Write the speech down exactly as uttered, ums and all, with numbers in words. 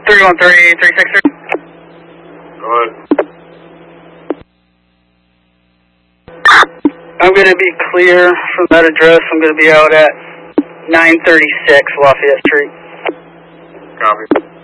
three one three, three six three. Go ahead. I'm going to be clear from that address. I'm going to be out at nine thirty-six Lafayette Street. Copy.